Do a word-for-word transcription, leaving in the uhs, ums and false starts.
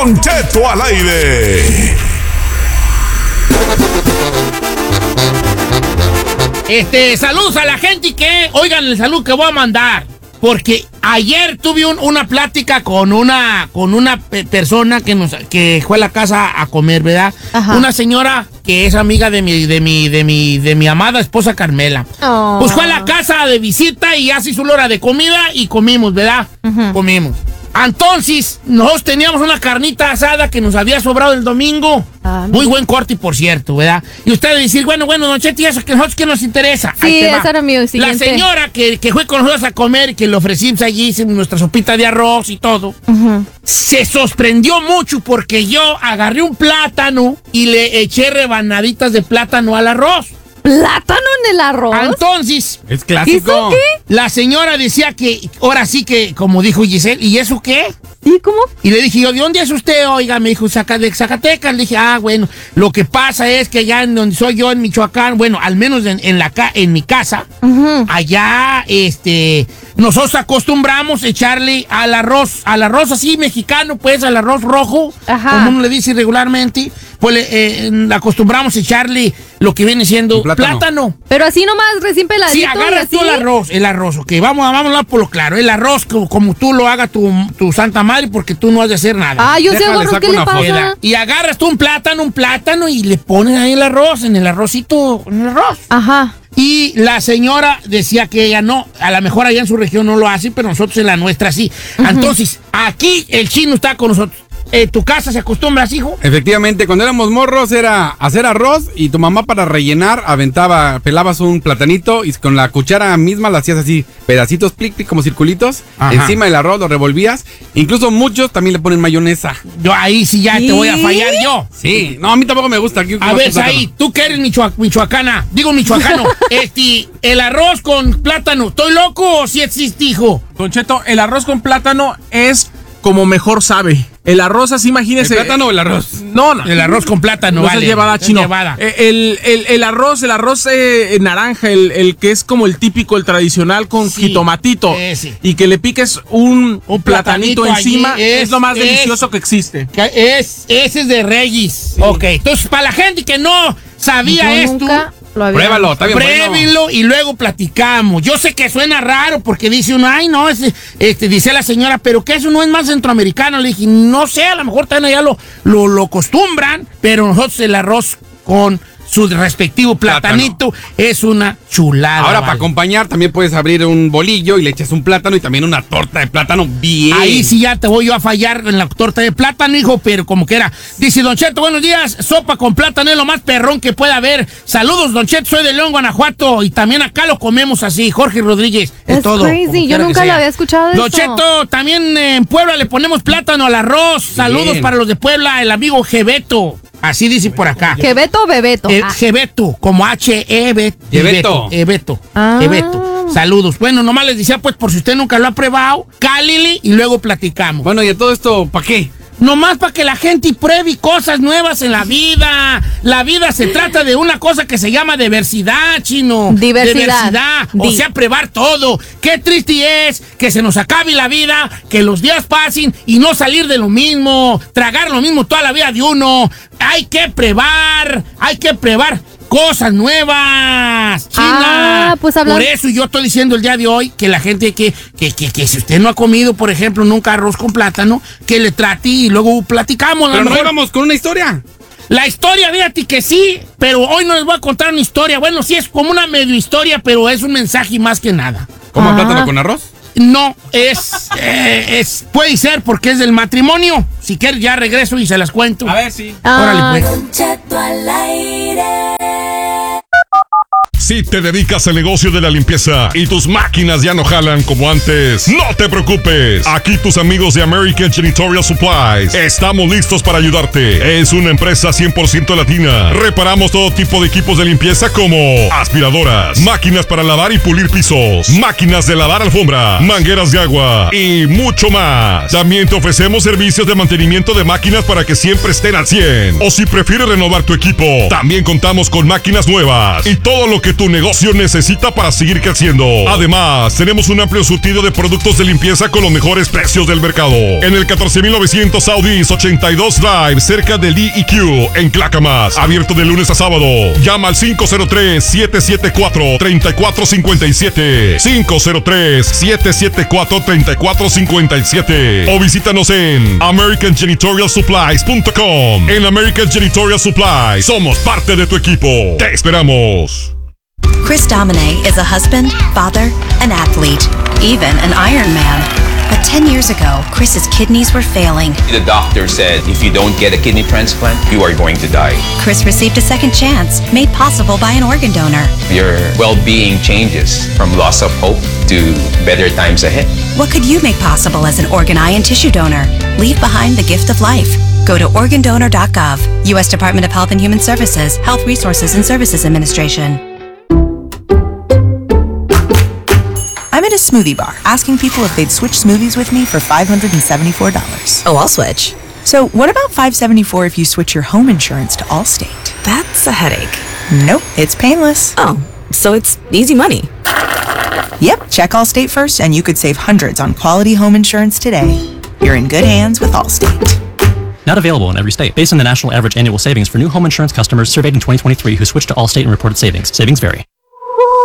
Don Cheto al aire. Este, saludos a la gente que, oigan el saludo que voy a mandar, porque ayer tuve un, una plática con una, con una pe- persona que nos, que fue a la casa a comer, ¿verdad? Ajá. Una señora que es amiga de mi, de mi, de mi, de mi amada esposa Carmela. Oh. Pues fue a la casa de visita y ya se hizo la hora de comida y comimos, ¿verdad? Ujú. Comimos. Entonces, nosotros teníamos una carnita asada que nos había sobrado el domingo. Ah, Muy buen corte, por cierto, ¿verdad? Y ustedes decir, bueno, bueno, Don Cheto, ¿y eso que nosotros qué nos interesa? Sí, Ahí te va. esa era mi La siguiente. señora que, que fue con nosotros a comer y que le ofrecimos allí hicimos nuestra sopita de arroz y todo, Ujú. se sorprendió mucho porque yo agarré un plátano y le eché rebanaditas de plátano al arroz. ¿Plátano en el arroz? Entonces, Es ¿Eso clásico. qué? la señora decía que, ahora sí que, como dijo Giselle, ¿y eso qué? ¿Y cómo? Y le dije yo, ¿de dónde es usted? Oiga, me dijo, Zaca- de Zacatecas. Le dije, ah, bueno, lo que pasa es que allá en donde soy yo, en Michoacán, bueno, al menos en, en, la, ca- en mi casa, Ujú. allá, este, nosotros acostumbramos echarle al arroz, al arroz así mexicano, pues, al arroz rojo, Ajá. como uno le dice regularmente, pues le, eh, acostumbramos echarle lo que viene siendo Un plátano. plátano. Pero así nomás, recién peladito. Sí, y agarras así. tú el arroz, el arroz, ok, vamos, vamos a hablar por lo claro, el arroz como, como tú lo haga tu, tu santa madre, porque tú no has de hacer nada. Ah, yo sé, Déjale, gorro, saco ¿qué le una foto. pasa? Y agarras tú un plátano, un plátano y le pones ahí el arroz, en el arrocito, en el arroz. Ajá. Y la señora decía que ella no, a lo mejor allá en su región no lo hace, pero nosotros en la nuestra sí. Entonces, aquí el chino está con nosotros. ¿En tu casa se acostumbra así, hijo? Efectivamente, cuando éramos morros era hacer arroz y tu mamá para rellenar aventaba, pelabas un platanito y con la cuchara misma la hacías así, pedacitos, plic, plic, como circulitos, Ajá. encima del arroz lo revolvías. Incluso muchos también le ponen mayonesa. Yo ahí sí ya te voy a fallar yo. Sí, no, a mí tampoco me gusta. Aquí A ver, ahí, tú que eres michoa- michoacana, digo michoacano, este, el arroz con plátano, ¿estoy loco o si existe, hijo? Don Cheto, el arroz con plátano es como mejor sabe. El arroz así, ¿El imagínese. plátano o el arroz? No, no. El arroz con plátano, No vale. seas llevada, seas chino. llevada. Eh, El, el, el arroz, el arroz eh, naranja, el, el que es como el típico, el tradicional con Sí, jitomatito. ese. Y que le piques un, Un platanito, platanito encima, allí, es, es- lo más es- delicioso que existe. Que Es, ese es de Reyes. Ok, entonces para la gente que no sabía Yo esto, nunca lo había Pruébalo, está bien bueno. pruébenlo y luego platicamos. Yo sé que suena raro porque dice uno, ay, no, es, este, dice la señora, pero que eso no es más centroamericano. Le dije, no sé, a lo mejor también allá lo, lo, lo acostumbran, pero nosotros el arroz con su respectivo platanito es una chulada. Ahora, vale. para acompañar, también puedes abrir un bolillo y le echas un plátano y también una torta de plátano bien. Ahí sí ya te voy yo a fallar en la torta de plátano, hijo, pero como que era. Dice Don Cheto, buenos días, sopa con plátano es lo más perrón que pueda haber. Saludos, Don Cheto, soy de León, Guanajuato, y también acá lo comemos así. Jorge Rodríguez, es Es todo. crazy, como yo quiera que nunca lo sea. había escuchado Don eso. Cheto, también en Puebla le ponemos plátano al arroz. Saludos Bien. para los de Puebla, el amigo Gebeto. Así dice por acá. ¿Quebeto o Bebeto? El Ah. Gebeto, como H E B Gebeto. Gebeto. Ah. Gebeto. Saludos. Bueno, nomás les decía, pues, por si usted nunca lo ha probado, cálile y luego platicamos. Bueno, y a todo esto, ¿para qué? Nomás para que la gente pruebe cosas nuevas en la vida. La vida se trata de una cosa que se llama diversidad, chino. Diversidad. Diversidad. O Di. sea, probar todo. Qué triste es que se nos acabe la vida, que los días pasen y no salir de lo mismo, tragar lo mismo toda la vida de uno. Hay que probar, hay que probar cosas nuevas, China. Ah, pues hablan- Por eso yo estoy diciendo el día de hoy que la gente que, que, que, que si usted no ha comido, por ejemplo, nunca arroz con plátano, que le trate y luego platicamos. A Pero lo nos mejor- vamos con una historia. la historia, fíjate que sí, pero hoy no les voy a contar una historia. Bueno, sí es como una medio historia, pero es un mensaje más que nada. ¿Como Ah. plátano con arroz? No, es, eh, es, puede ser porque es del matrimonio. Si quieres ya regreso y se las cuento. A ver, sí. Órale, Ah, pues. Don Cheto al aire. Si te dedicas al negocio de la limpieza y tus máquinas ya no jalan como antes, no te preocupes. Aquí tus amigos de American Janitorial Supplies estamos listos para ayudarte. Es una empresa cien por ciento latina. Reparamos todo tipo de equipos de limpieza como aspiradoras, máquinas para lavar y pulir pisos, máquinas de lavar alfombra, mangueras de agua y mucho más. También te ofrecemos servicios de mantenimiento de máquinas para que siempre estén al cien. O si prefieres renovar tu equipo, también contamos con máquinas nuevas y todo lo que que tu negocio necesita para seguir creciendo. Además, tenemos un amplio surtido de productos de limpieza con los mejores precios del mercado. En el catorce mil novecientos Southeast ochenta y dos Drive, cerca del D E Q, en Clackamas. Abierto de lunes a sábado. Llama al cinco cero tres, siete siete cuatro, tres cuatro cinco siete. cinco cero tres, siete siete cuatro, tres cuatro cinco siete. O visítanos en american janitorial supplies punto com. En American Janitorial Supplies somos parte de tu equipo. Te esperamos. Chris Domine is a husband, father, an athlete, even an Ironman. But ten years ago, Chris's kidneys were failing. The doctor said if you don't get a kidney transplant, you are going to die. Chris received a second chance, made possible by an organ donor. Your well-being changes from loss of hope to better times ahead. What could you make possible as an organ, eye, and tissue donor? Leave behind the gift of life. Go to organ donor dot gov, U S Department of Health and Human Services, Health Resources and Services Administration. I'm at a smoothie bar, asking people if they'd switch smoothies with me for five hundred seventy-four dollars. Oh, I'll switch. So what about five hundred seventy-four dollars if you switch your home insurance to Allstate? That's a headache. Nope, it's painless. Oh, so it's easy money. Yep, check Allstate first and you could save hundreds on quality home insurance today. You're in good hands with Allstate. Not available in every state. Based on the national average annual savings for new home insurance customers surveyed in twenty twenty-three who switched to Allstate and reported savings. Savings vary.